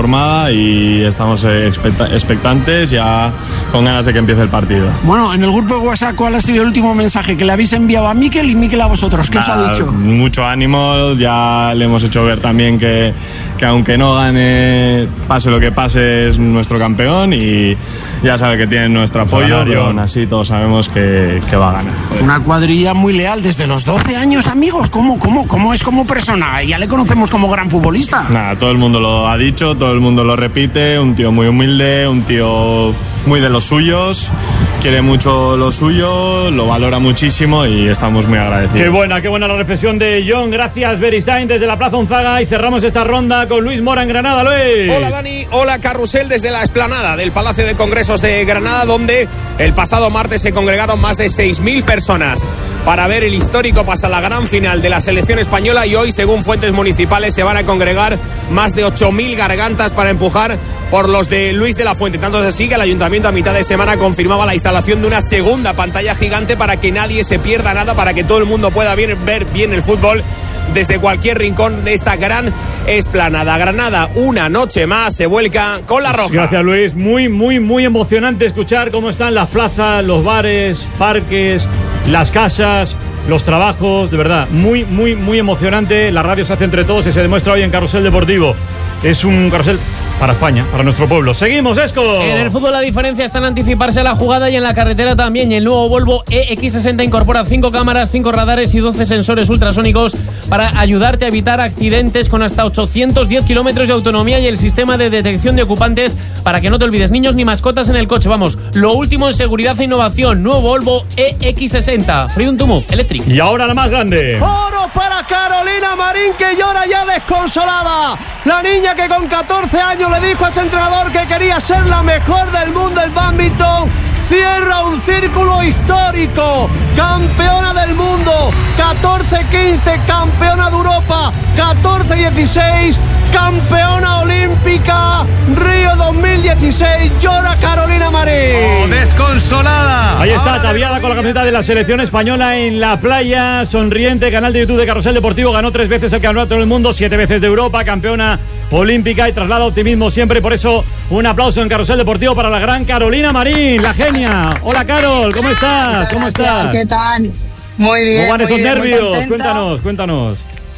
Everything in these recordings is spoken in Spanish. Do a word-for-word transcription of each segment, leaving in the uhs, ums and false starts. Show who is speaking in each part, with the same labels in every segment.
Speaker 1: jornada y estamos expectantes ya con ganas de que empiece el partido.
Speaker 2: Bueno, en el grupo de WhatsApp, ¿cuál ha sido el último mensaje que le habéis enviado a Mikel y Mikel a vosotros? ¿Qué Nada, os ha dicho?
Speaker 1: Mucho ánimo, ya le hemos hecho ver también que, que aunque no gane, pase lo que pase, es nuestro campeón y ya sabe que tiene nuestro apoyo y aún así todos sabemos que, que va a ganar.
Speaker 2: Una cuadrilla muy leal desde los doce años, amigos. ¿Cómo, cómo, cómo es como persona? Ya le conocemos como gran futbolista.
Speaker 1: Nada, todo el mundo lo ha dicho, todo el mundo lo repite, un tío muy humilde, un tío muy de los suyos, quiere mucho lo suyo, lo valora muchísimo y estamos muy agradecidos.
Speaker 3: Qué buena, qué buena la reflexión de John. Gracias, Beristain, desde la Plaza Unzaga, y cerramos esta ronda con Luis Mora en Granada. Luis.
Speaker 4: Hola, Dani. Hola, Carrusel, desde la explanada del Palacio de Congresos de Granada, donde el pasado martes se congregaron más de seis mil personas para ver el histórico pasa la gran final de la selección española, y hoy, según fuentes municipales, se van a congregar más de ocho mil gargantas para empujar por los de Luis de la Fuente. Tanto es así que el ayuntamiento a mitad de semana confirmaba la instalación de una segunda pantalla gigante para que nadie se pierda nada, para que todo el mundo pueda ver, ver bien el fútbol desde cualquier rincón de esta gran explanada. Granada, una noche más, se vuelca con la roja.
Speaker 3: Gracias, Luis. Muy, muy, muy emocionante escuchar cómo están las plazas, los bares, parques, las casas, los trabajos. De verdad, muy, muy, muy emocionante. La radio se hace entre todos y se demuestra hoy en Carrusel Deportivo. Es un carrusel para España, para nuestro pueblo. Seguimos, Esco.
Speaker 5: En el fútbol la diferencia está en anticiparse a la jugada y en la carretera también. Y el nuevo Volvo E X sesenta incorpora cinco cámaras, cinco radares y doce sensores ultrasónicos para ayudarte a evitar accidentes, con hasta ochocientos diez kilómetros de autonomía, y el sistema de detección de ocupantes para que no te olvides niños ni mascotas en el coche. Vamos, lo último en seguridad e innovación. Nuevo Volvo E X sesenta. Freedom to Move Electric.
Speaker 3: Y ahora la más grande.
Speaker 6: Oro para Carolina Marín, que llora ya desconsolada. La niña que con catorce años le dijo a ese entrenador que quería ser la mejor del mundo en bádminton, cierra un círculo histórico. Campeona del mundo, catorce quince, campeona de Europa, catorce dieciséis, campeona olímpica, Río dos mil dieciséis, llora Carolina Marín.
Speaker 7: Oh, desconsolada.
Speaker 3: Ahí está, ataviada con la camiseta de la selección española en la playa, sonriente. Canal de YouTube de Carrusel Deportivo. Ganó tres veces el campeonato del mundo, siete veces de Europa, campeona olímpica, y traslada optimismo siempre. Por eso, un aplauso en Carrusel Deportivo para la gran Carolina Marín, la genia. Hola, Carol, ¿cómo estás? ¿Cómo estás?
Speaker 8: ¿Qué tal? Muy bien.
Speaker 3: ¿Cómo van esos
Speaker 8: bien,
Speaker 3: nervios? Cuéntanos, cuéntanos.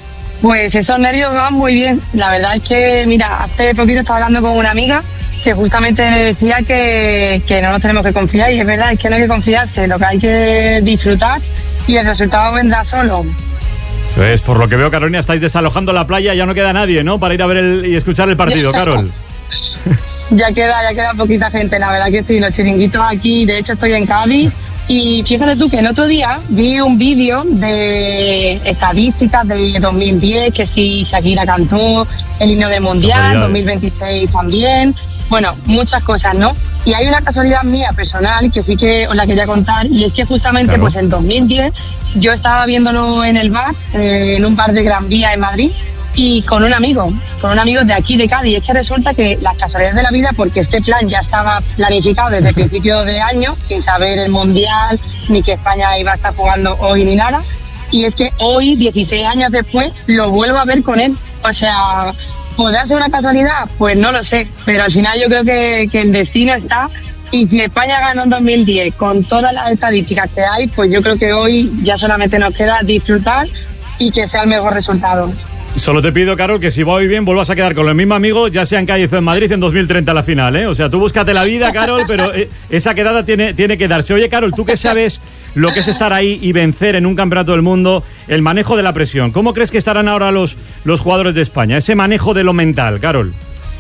Speaker 8: Pues esos nervios van muy bien. La verdad es que, mira, hace poquito estaba hablando con una amiga que justamente me decía que, que no nos tenemos que confiar, y es verdad, es que no hay que confiarse, lo que hay que disfrutar y el resultado vendrá solo.
Speaker 3: Eso es, por lo que veo, Carolina, estáis desalojando la playa, ya no queda nadie, ¿no?, para ir a ver el, y escuchar el partido, Carol.
Speaker 8: Ya queda, ya queda poquita gente, la verdad que sí, los chiringuitos aquí, de hecho estoy en Cádiz, y fíjate tú que el otro día vi un vídeo de estadísticas de dos mil diez, que si Shakira cantó el himno del Mundial, dos mil veintiséis también, bueno, muchas cosas, ¿no? Y hay una casualidad mía personal que sí que os la quería contar, y es que justamente claro. pues en dos mil diez yo estaba viéndolo en el bar, eh, en un bar de Gran Vía en Madrid, y con un amigo, con un amigo de aquí de Cádiz. Es que resulta que las casualidades de la vida, porque este plan ya estaba planificado desde el principio de año, sin saber el Mundial, ni que España iba a estar jugando hoy ni nada, y es que hoy, dieciséis años después, lo vuelvo a ver con él. O sea, ¿podrá ser una casualidad? Pues no lo sé, pero al final yo creo que, que el destino está, y si España ganó en dos mil diez con todas las estadísticas que hay, pues yo creo que hoy ya solamente nos queda disfrutar y que sea el mejor resultado.
Speaker 3: Solo te pido, Carol, que si va hoy bien vuelvas a quedar con los mismos amigos, ya sea en Cádiz o en Madrid, en dos mil treinta la final, ¿eh? O sea, tú búscate la vida, Carol, pero eh, esa quedada tiene, tiene que darse. Oye, Carol, tú que sabes lo que es estar ahí y vencer en un campeonato del mundo, el manejo de la presión, ¿cómo crees que estarán ahora los, los jugadores de España? Ese manejo de lo mental, Carol.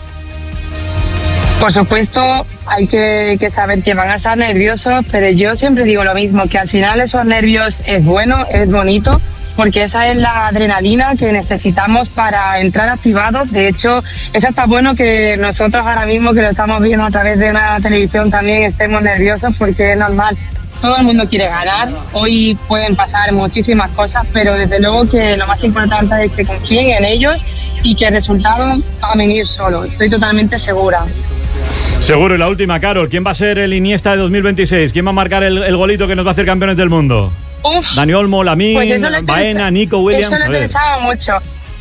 Speaker 8: Por supuesto, hay que, que saber que van a estar nerviosos, pero yo siempre digo lo mismo, que al final esos nervios es bueno, es bonito, porque esa es la adrenalina que necesitamos para entrar activados. De hecho, es hasta bueno que nosotros ahora mismo, que lo estamos viendo a través de una televisión, también estemos nerviosos, porque es normal. Todo el mundo quiere ganar. Hoy pueden pasar muchísimas cosas, pero desde luego que lo más importante es que confíen en ellos y que el resultado va a venir solo. Estoy totalmente segura.
Speaker 3: Seguro. Y la última, Carol, ¿quién va a ser el Iniesta de dos mil veintiséis? ¿Quién va a marcar el, el golito que nos va a hacer campeones del mundo?
Speaker 8: Uf,
Speaker 3: Dani Olmo, Lamine,
Speaker 8: pues
Speaker 3: Baena, Nico Williams.
Speaker 8: Eso lo he pensado mucho.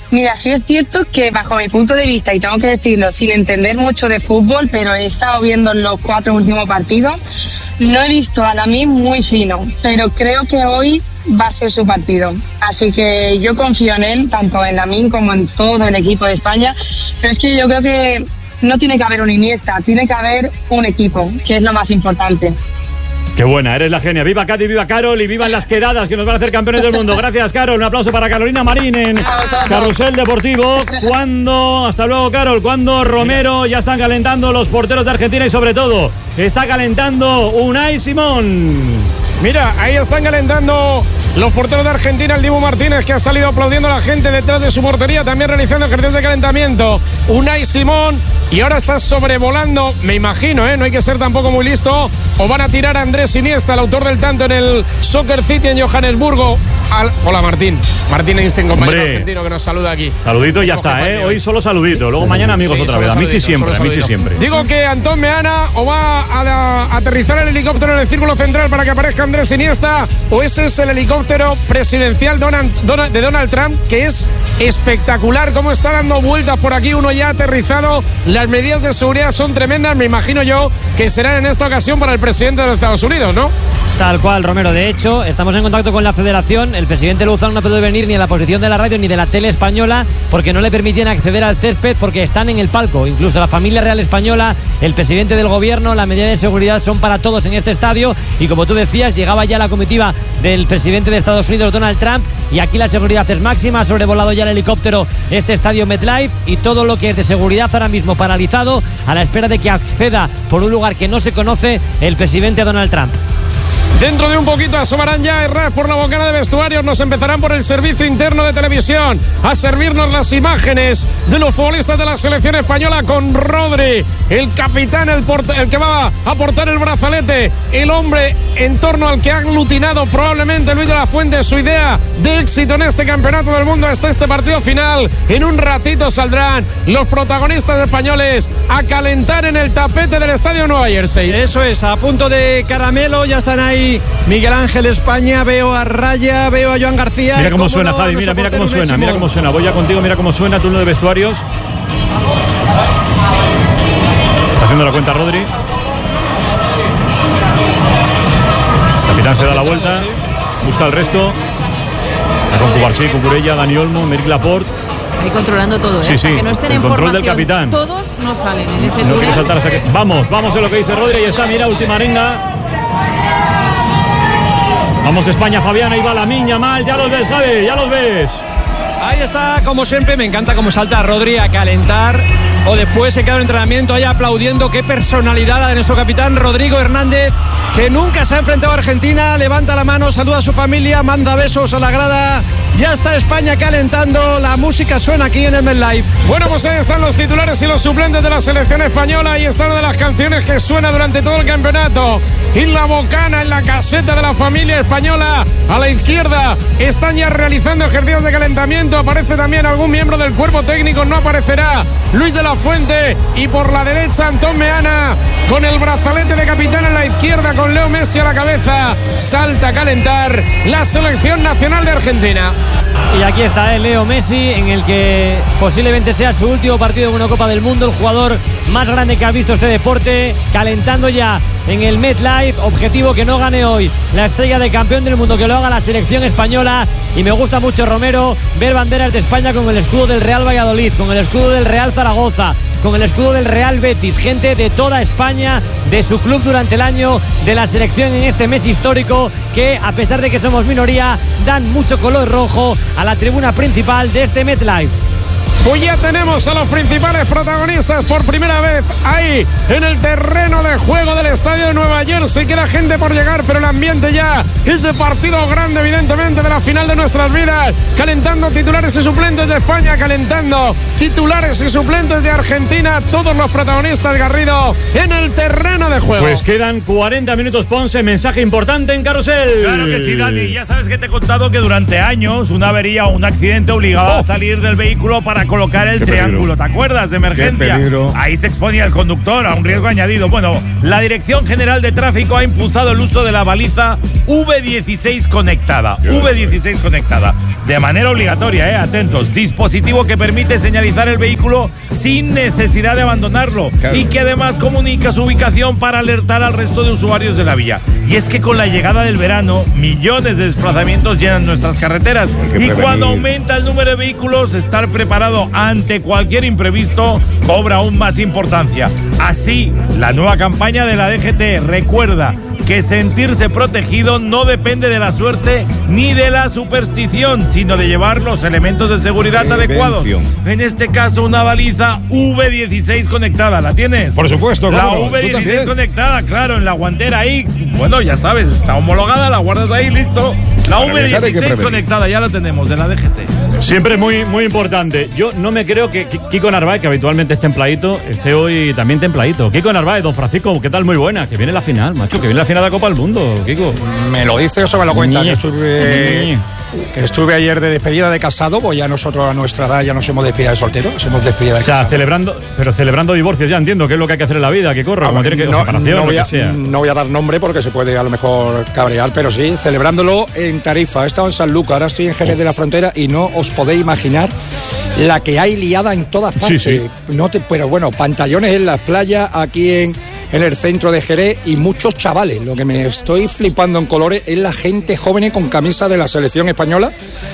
Speaker 8: Mira, sí es cierto que bajo mi punto de vista, y tengo que decirlo sin entender mucho de fútbol, pero he estado viendo los cuatro últimos partidos, no he visto a Lamine muy fino, pero creo que hoy va a ser su partido. Así que yo confío en él, tanto en Lamine como en todo el equipo de España, pero es que yo creo que no tiene que haber una Iniesta, tiene que haber un equipo, que es lo más importante.
Speaker 3: Qué buena, eres la genia. Viva Katy, viva Carol y vivan las quedadas que nos van a hacer campeones del mundo. Gracias, Carol. Un aplauso para Carolina Marín en Carrusel Deportivo. ¿Cuándo? Hasta luego, Carol. ¿Cuándo Romero ya están calentando los porteros de Argentina y sobre todo está calentando Unai Simón?
Speaker 9: Mira, ahí están calentando los porteros de Argentina, el Dibu Martínez, que ha salido aplaudiendo a la gente detrás de su portería, también realizando ejercicios de calentamiento. Unai Simón, y ahora está sobrevolando, me imagino, ¿eh? No hay que ser tampoco muy listo, o van a tirar a Andrés Iniesta, el autor del tanto en el Soccer City en Johannesburgo. Al... Hola, Martín. Martín Einstein, compañero Hombre. argentino, que nos saluda aquí.
Speaker 3: Saludito y ya está, ¿eh? Hoy solo saludito, luego mañana amigos sí, otra vez. A Michi siempre, a Michi siempre.
Speaker 9: Digo que Antón Meana o va a, a aterrizar el helicóptero en el círculo central para que aparezca Andrés Iniesta, o ese es el helicóptero presidencial Donald, Donald, de Donald Trump, que es espectacular cómo está dando vueltas por aquí, uno ya aterrizado. Las medidas de seguridad son tremendas, me imagino yo que serán en esta ocasión para el presidente de los Estados Unidos, ¿no?
Speaker 10: Tal cual, Romero. De hecho, estamos en contacto con la federación. El presidente Luzano no puede venir ni a la posición de la radio ni de la tele española porque no le permitían acceder al césped porque están en el palco. Incluso la familia real española, el presidente del gobierno, las medidas de seguridad son para todos en este estadio. Y como tú decías, llegaba ya la comitiva del presidente de Estados Unidos, Donald Trump, y aquí la seguridad es máxima. Ha sobrevolado ya el helicóptero este estadio MetLife y todo lo que es de seguridad ahora mismo paralizado a la espera de que acceda por un lugar que no se conoce el presidente Donald Trump.
Speaker 9: Dentro de un poquito asomarán ya Herrás por la bocana de vestuarios. Nos empezarán por el servicio interno de televisión a servirnos las imágenes de los futbolistas de la selección española con Rodri, el capitán, el, el que va a portar el brazalete, el hombre en torno al que ha aglutinado probablemente Luis de la Fuente su idea de éxito en este campeonato del mundo hasta este partido final. En un ratito saldrán los protagonistas españoles a calentar en el tapete del estadio Nueva Jersey.
Speaker 6: Eso es, a punto de caramelo, ya están ahí Miguel Ángel España, veo a Raya, veo a Joan García.
Speaker 3: Mira cómo suena, no, Javi, mira, mira cómo suena, mira cómo suena. Voy ya contigo, mira cómo suena, turno de vestuarios. Está haciendo la cuenta Rodri. El capitán se da la vuelta, busca el resto. Con Cubarsí, Cucurella, Dani Olmo, Meric Laporte.
Speaker 11: Ahí controlando todo, ¿eh?
Speaker 3: Sí, sí,
Speaker 11: hasta que no estén
Speaker 3: el
Speaker 11: en
Speaker 3: control
Speaker 11: formación,
Speaker 3: del capitán.
Speaker 11: Todos no salen en ese
Speaker 3: no
Speaker 11: túnel.
Speaker 3: Saltar hasta que... Vamos, vamos a lo que dice Rodri. Ahí está, mira, última arenga. Vamos España, Fabián, ahí va la miña mal. Ya los ves, Javi, ya los ves.
Speaker 6: Ahí está, como siempre, me encanta cómo salta Rodri a calentar. O después se queda en entrenamiento ahí aplaudiendo. Qué personalidad la de nuestro capitán Rodrigo Hernández, que nunca se ha enfrentado a Argentina. Levanta la mano, saluda a su familia, manda besos a la grada. Ya está España calentando, la música suena aquí en el MetLife.
Speaker 9: Bueno, pues ahí están los titulares y los suplentes de la selección española. Ahí está una de las canciones que suena durante todo el campeonato. Y la bocana en la caseta de la familia española. A la izquierda están ya realizando ejercicios de calentamiento. Aparece también algún miembro del cuerpo técnico, no aparecerá Luis de la Fuente. Y por la derecha Antón Meana con el brazalete de capitán en la izquierda, con Leo Messi a la cabeza. Salta a calentar la selección nacional de Argentina.
Speaker 10: Y aquí está el Leo Messi, en el que posiblemente sea su último partido en una Copa del Mundo, el jugador más grande que ha visto este deporte, calentando ya en el MetLife. Objetivo que no gane hoy la estrella de campeón del mundo, que lo haga la selección española. Y me gusta mucho, Romero, ver banderas de España con el escudo del Real Valladolid, con el escudo del Real Zaragoza, con el escudo del Real Betis, gente de toda España, de su club durante el año, de la selección en este mes histórico, que a pesar de que somos minoría, dan mucho color rojo a la tribuna principal de este MetLife.
Speaker 9: Pues ya tenemos a los principales protagonistas por primera vez ahí en el terreno de juego del estadio de Nueva Jersey. Queda gente por llegar, pero el ambiente ya es de partido grande, evidentemente, de la final de nuestras vidas. Calentando titulares y suplentes de España, calentando titulares y suplentes de Argentina. Todos los protagonistas, Garrido, en el terreno de juego.
Speaker 3: Pues quedan cuarenta minutos, Ponce. Mensaje importante en Carrusel.
Speaker 7: Claro que sí, Dani. Ya sabes que te he contado que durante años una avería o un accidente obligaba oh. a salir del vehículo para colocar el Qué triángulo, peligro. ¿Te acuerdas? De emergencia. Ahí se exponía el conductor a un riesgo añadido. Bueno, la Dirección General de Tráfico ha impulsado el uso de la baliza V dieciséis conectada. V dieciséis conectada. de manera obligatoria, ¿eh? Atentos. Dispositivo que permite señalizar el vehículo sin necesidad de abandonarlo, claro, y que además comunica su ubicación para alertar al resto de usuarios de la vía. Y es que con la llegada del verano, millones de desplazamientos llenan nuestras carreteras. Y cuando aumenta el número de vehículos, estar preparado ante cualquier imprevisto cobra aún más importancia. Así, la nueva campaña de la D G T recuerda que sentirse protegido no depende de la suerte ni de la superstición, sino de llevar los elementos de seguridad Prevención. adecuados. En este caso, una baliza V dieciséis conectada. ¿La tienes?
Speaker 9: Por supuesto,
Speaker 7: La
Speaker 9: claro.
Speaker 7: V dieciséis conectada, claro, en la guantera ahí. Bueno, ya sabes, está homologada, la guardas ahí, listo. La V dieciséis conectada, ya la tenemos, de la D G T.
Speaker 3: Siempre muy, muy importante. Yo no me creo que Kiko Narváez, que habitualmente es templadito, esté hoy también templadito. Kiko Narváez, don Francisco, ¿qué tal? Muy buena. Que viene la final, macho, que viene la final de la Copa del Mundo, Kiko.
Speaker 12: ¿Me lo dice o se me lo cuenta? Que estuve, que estuve ayer de despedida de casado, pues ya nosotros a nuestra edad ya nos hemos despedido de soltero, nos hemos despedido de
Speaker 3: o sea,
Speaker 12: casado.
Speaker 3: celebrando, pero celebrando divorcios, ya entiendo que es lo que hay que hacer en la vida, que corra, como tiene que
Speaker 12: no,
Speaker 3: separación,
Speaker 12: no voy a,
Speaker 3: lo que sea.
Speaker 12: No voy a dar nombre porque se puede a lo mejor cabrear, pero sí, celebrándolo en Tarifa. He estado en San Lucas, ahora estoy en Jerez de la Frontera y no os podéis imaginar la que hay liada en todas partes. Sí, sí. No te, pero bueno, pantallones en las playas, aquí en, en el centro de Jerez y muchos chavales. Lo que me estoy flipando en colores es la gente joven con camisa de la selección española.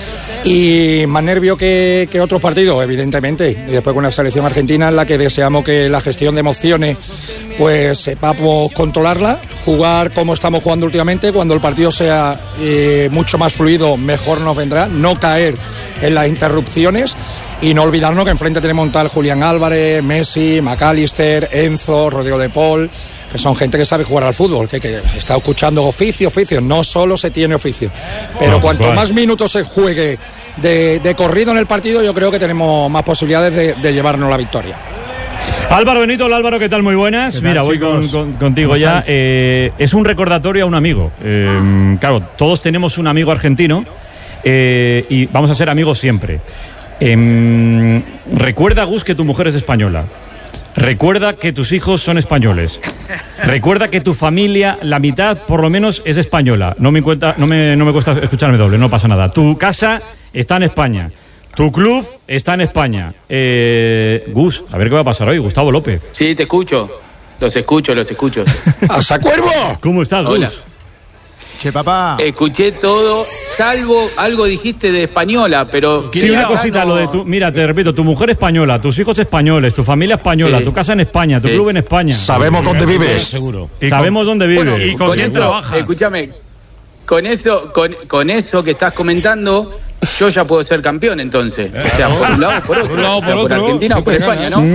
Speaker 12: Y más nervio que, que otros partidos, evidentemente. Y después con la selección argentina, en la que deseamos que la gestión de emociones pues sepamos controlarla, jugar como estamos jugando últimamente. Cuando el partido sea eh, mucho más fluido, mejor nos vendrá. No caer en las interrupciones y no olvidarnos que enfrente tenemos un tal Julián Álvarez, Messi, McAllister, Enzo, Rodrigo de Paul, que son gente que sabe jugar al fútbol, que, que está escuchando oficio, oficio, no solo se tiene oficio, pero cuanto bueno. más minutos se juegue de, de corrido en el partido, yo creo que tenemos más posibilidades de, de llevarnos la victoria.
Speaker 3: Álvaro Benito, hola Álvaro, ¿qué tal? Muy buenas. Tal, Mira, voy con, con, contigo ya. Eh, es un recordatorio a un amigo. Eh, claro, todos tenemos un amigo argentino eh, y vamos a ser amigos siempre. Eh, recuerda, Gus, que tu mujer es española. Recuerda que tus hijos son españoles. Recuerda que tu familia, la mitad por lo menos, es española. No me, cuenta, no me, no me cuesta escucharme doble, no pasa nada. Tu casa está en España. Tu club está en España. Eh, Gus, a ver qué va a pasar hoy. Gustavo López.
Speaker 13: Sí, te escucho. Los escucho, los escucho.
Speaker 12: ¡Hasta Cuervo!
Speaker 3: ¿Cómo estás,
Speaker 13: Hola.
Speaker 3: Gus?
Speaker 7: Che, papá.
Speaker 13: Escuché todo, salvo algo dijiste de española, pero...
Speaker 3: Sí, una cosita, no... lo de tu... Mira, te repito, tu mujer española, tus hijos españoles, tu familia española, sí. tu casa en España, tu sí. club en España.
Speaker 12: Sabemos dónde vives.
Speaker 3: Seguro. Sabemos con... dónde vives.
Speaker 13: Bueno, y con, con quién trabajas. Escúchame, con eso, con, con eso que estás comentando... Yo ya puedo ser campeón, entonces. O sea, por un lado, por otro. Por, lado, por, otro. por Argentina o por España, ¿no?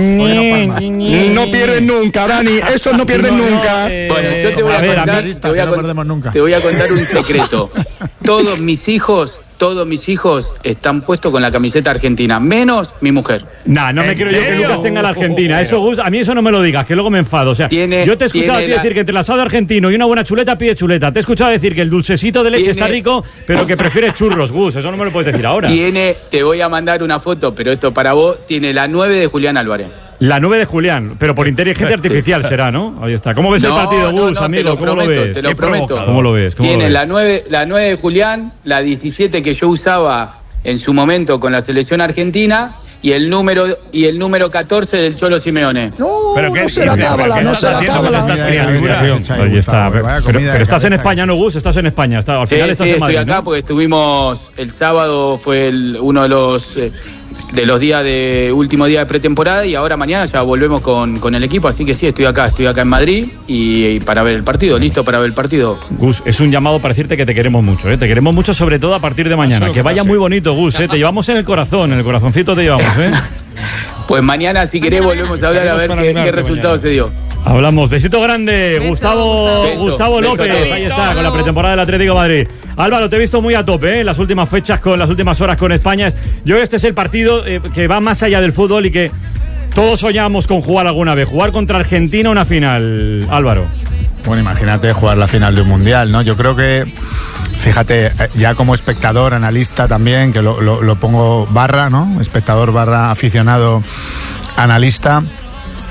Speaker 12: No pierden nunca, Dani. Estos no pierden no, nunca.
Speaker 13: Eh, bueno, yo te voy a, a contar, ver, te, voy a con, te voy a contar un secreto. Todos mis hijos, todos mis hijos están puestos con la camiseta argentina, menos mi mujer.
Speaker 3: Nah, no me quiero yo que Lucas tenga la Argentina. Eso, Gus, a mí eso no me lo digas, que luego me enfado. O sea, tiene, yo te he escuchado a ti la... decir que entre el asado argentino y una buena chuleta pide chuleta. Te he escuchado decir que el dulcecito de leche tiene... está rico, pero que prefieres churros, Gus. Eso no me lo puedes decir ahora.
Speaker 13: Tiene, te voy a mandar una foto, pero esto para vos, tiene la nueve de Julián Álvarez.
Speaker 3: La nueve de Julián, pero por inteligencia artificial será, ¿no? Ahí está. ¿Cómo ves no, el partido, Gus, no, no, amigo?
Speaker 13: Lo
Speaker 3: ¿Cómo
Speaker 13: prometo,
Speaker 3: lo ves?
Speaker 13: Te lo prometo.
Speaker 3: ¿Cómo lo ves? ¿Cómo
Speaker 13: Tiene
Speaker 3: lo ves?
Speaker 13: la nueve, la nueve de Julián, la diecisiete que yo usaba en su momento con la selección argentina y el número y el número catorce del Cholo Simeone.
Speaker 12: No, pero no se la cábala, no se la cábala.
Speaker 3: Ahí está. Pero, pero, pero estás en España, ¿no, Gus? Estás en España. Está, al
Speaker 13: sí,
Speaker 3: final estás
Speaker 13: sí,
Speaker 3: en Madrid,
Speaker 13: estoy acá,
Speaker 3: ¿no?
Speaker 13: Porque estuvimos el sábado, fue el, uno de los eh, de los días de último día de pretemporada y ahora mañana ya volvemos con, con el equipo, así que sí, estoy acá, estoy acá en Madrid y, y para ver el partido, listo para ver el partido.
Speaker 3: Gus, es un llamado para decirte que te queremos mucho, ¿eh? Te queremos mucho, sobre todo a partir de mañana. Que vaya muy bonito, Gus, ¿eh? Te llevamos en el corazón, en el corazoncito te llevamos, ¿eh?
Speaker 13: Pues mañana, si querés, volvemos a hablar a ver qué, qué resultado se dio.
Speaker 3: Hablamos. Besito grande, beso, Gustavo beso, Gustavo beso, López. Beso, ahí está, con la pretemporada del Atlético de Madrid. Álvaro, te he visto muy a tope, ¿eh? En las últimas fechas, con las últimas horas con España. Yo este es el partido eh, que va más allá del fútbol y que todos soñamos con jugar alguna vez. Jugar contra Argentina una final, Álvaro.
Speaker 14: Bueno, imagínate jugar la final de un mundial, ¿no? Yo creo que, fíjate, ya como espectador, analista también, que lo, lo, lo pongo barra, ¿no? Espectador barra aficionado, analista.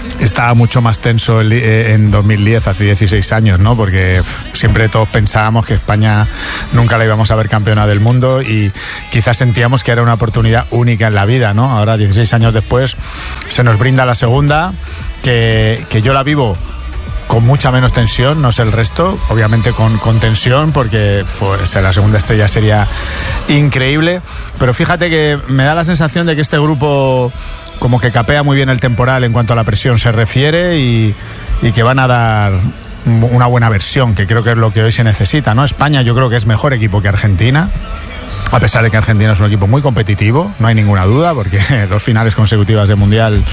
Speaker 14: estaba mucho más tenso el, eh, en dos mil diez, hace dieciséis años, ¿no? Porque pff, siempre todos pensábamos que España nunca la íbamos a ver campeona del mundo y quizás sentíamos que era una oportunidad única en la vida, ¿no? Ahora, dieciséis años después, se nos brinda la segunda, que, que yo la vivo con mucha menos tensión, no sé el resto, obviamente con, con tensión, porque pues, la segunda estrella sería increíble, pero fíjate que me da la sensación de que este grupo como que capea muy bien el temporal en cuanto a la presión se refiere y, y que van a dar una buena versión, que creo que es lo que hoy se necesita, ¿no? España yo creo que es mejor equipo que Argentina, a pesar de que Argentina es un equipo muy competitivo, no hay ninguna duda, porque dos finales consecutivas de Mundial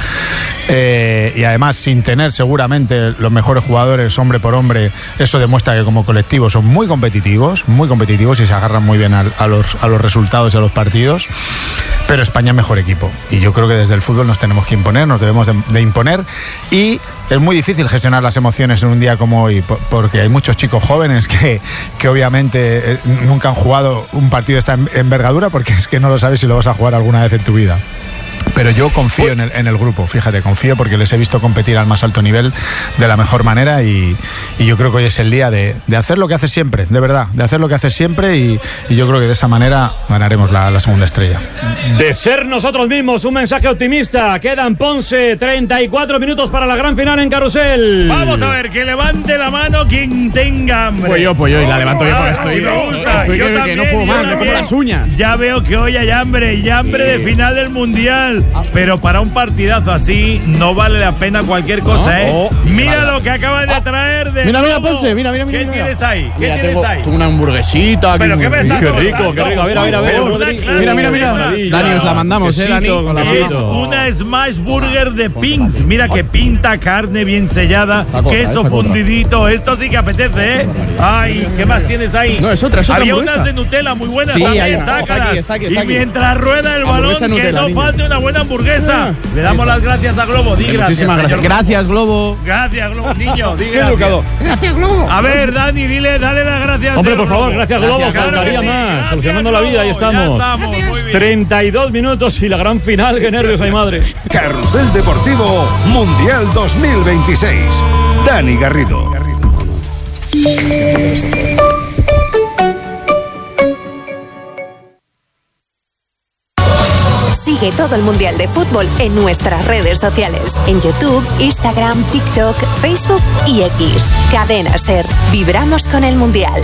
Speaker 14: eh, y además sin tener seguramente los mejores jugadores hombre por hombre, eso demuestra que como colectivo son muy competitivos, muy competitivos y se agarran muy bien a, a, los, a los resultados y a los partidos, pero España es mejor equipo y yo creo que desde el fútbol nos tenemos que imponer, nos debemos de, de imponer y es muy difícil gestionar las emociones en un día como hoy, porque hay muchos chicos jóvenes que, que obviamente eh, nunca han jugado un partido de esta envergadura, porque es que no lo sabes si lo vas a jugar alguna vez en tu vida. Pero yo confío en el, en el grupo, fíjate, confío porque les he visto competir al más alto nivel de la mejor manera y, y yo creo que hoy es el día de, de hacer lo que haces siempre, de verdad, de hacer lo que haces siempre y, y yo creo que de esa manera ganaremos la, la segunda estrella.
Speaker 3: De ser nosotros mismos, un mensaje optimista. Quedan Ponce, treinta y cuatro minutos para la gran final en Carrusel.
Speaker 7: Vamos a ver, que levante la mano quien tenga hambre.
Speaker 9: Pues yo, pues yo, y la levanto yo porque estoy,
Speaker 7: me gusta.
Speaker 9: estoy
Speaker 7: Yo
Speaker 9: que,
Speaker 7: también,
Speaker 9: que no puedo más,
Speaker 7: yo
Speaker 9: me como
Speaker 7: también.
Speaker 9: las uñas.
Speaker 7: Ya veo que hoy hay hambre y hambre de final del Mundial. Pero para un partidazo así no vale la pena cualquier cosa,
Speaker 9: No.
Speaker 7: ¿eh?
Speaker 9: Oh,
Speaker 7: mira
Speaker 9: vale.
Speaker 7: lo que acaban de traer de
Speaker 9: Mira, mira,
Speaker 7: nuevo.
Speaker 9: Ponce, mira, mira, mira.
Speaker 7: ¿Qué
Speaker 9: mira.
Speaker 7: tienes ahí? ¿Qué
Speaker 9: Mira,
Speaker 7: tienes
Speaker 9: tengo,
Speaker 7: ahí?
Speaker 9: tengo una hamburguesita.
Speaker 7: ¿Pero
Speaker 9: aquí,
Speaker 7: qué me
Speaker 9: muy
Speaker 7: estás
Speaker 9: rico.
Speaker 3: Qué rico, qué rico. A ver, a ver, a ver,
Speaker 7: Una
Speaker 3: Rodri.
Speaker 7: clase
Speaker 9: Mira, mira, mira.
Speaker 7: de maravilla.
Speaker 9: Dani, os la mandamos, eh, Dani.
Speaker 3: Quesito,
Speaker 9: Con la
Speaker 3: con
Speaker 7: Es
Speaker 3: quesito.
Speaker 7: una Smash Burger de Pins. Mira que pinta, carne bien sellada,
Speaker 9: Esa cosa,
Speaker 7: queso
Speaker 9: esa cosa.
Speaker 7: fundidito. Esto sí que apetece, ¿eh? Ay, ¿qué más tienes ahí?
Speaker 9: No, es otra, es otra
Speaker 7: Había
Speaker 9: hamburguesa.
Speaker 7: unas de Nutella muy buenas
Speaker 9: Sí,
Speaker 7: también,
Speaker 9: hay una. Está
Speaker 7: sácalas.
Speaker 9: aquí, está aquí, está
Speaker 7: y
Speaker 9: aquí.
Speaker 7: mientras rueda el balón,
Speaker 9: Hamburguesa
Speaker 7: que
Speaker 9: Nutella,
Speaker 7: no
Speaker 9: niño.
Speaker 7: falte una buena hamburguesa.
Speaker 9: Ah,
Speaker 7: Le damos las gracias a Globo. Di gracias,
Speaker 9: Muchísimas gracias.
Speaker 7: señor.
Speaker 9: Gracias, Globo.
Speaker 7: Gracias, Globo, niño. Di
Speaker 9: Qué
Speaker 7: gracias.
Speaker 9: educado. Gracias, Globo.
Speaker 7: A ver, Dani, dile, dale las gracias.
Speaker 3: Hombre,
Speaker 7: señor
Speaker 3: por favor,
Speaker 7: Globo.
Speaker 3: gracias, Globo,
Speaker 7: Claro
Speaker 3: faltaría
Speaker 7: que sí.
Speaker 3: más.
Speaker 7: Gracias,
Speaker 3: Solucionando la vida, ahí
Speaker 7: Globo.
Speaker 3: estamos.
Speaker 7: Ya estamos, muy bien.
Speaker 3: treinta y dos minutos y la gran final, qué nervios hay, madre.
Speaker 15: Carrusel Deportivo Mundial dos mil veintiséis. Dani Garrido.
Speaker 16: Sigue todo el Mundial de Fútbol en nuestras redes sociales. En YouTube, Instagram, TikTok, Facebook y X. Cadena SER. Vibramos con el Mundial.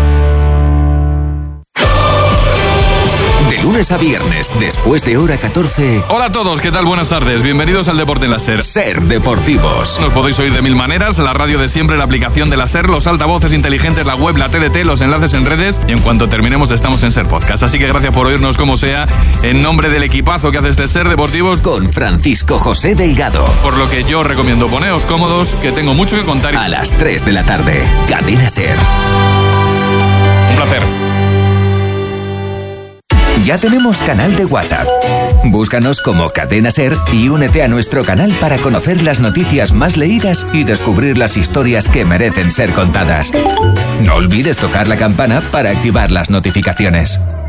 Speaker 17: De lunes a viernes, después de hora catorce.
Speaker 18: Hola a todos, ¿qué tal? Buenas tardes. Bienvenidos al Deporte en la SER.
Speaker 17: SER Deportivos.
Speaker 18: Nos podéis oír de mil maneras, la radio de siempre, la aplicación de la SER, los altavoces inteligentes, la web, la T D T, los enlaces en redes y en cuanto terminemos estamos en SER Podcast. Así que gracias por oírnos como sea, en nombre del equipazo que hace este SER Deportivos.
Speaker 17: Con Francisco José Delgado.
Speaker 18: Por lo que yo recomiendo poneos cómodos, que tengo mucho que contar.
Speaker 17: A las tres de la tarde, Cadena SER.
Speaker 18: Un placer.
Speaker 17: Ya tenemos canal de WhatsApp. Búscanos como Cadena SER y únete a nuestro canal para conocer las noticias más leídas y descubrir las historias que merecen ser contadas. No olvides tocar la campana para activar las notificaciones.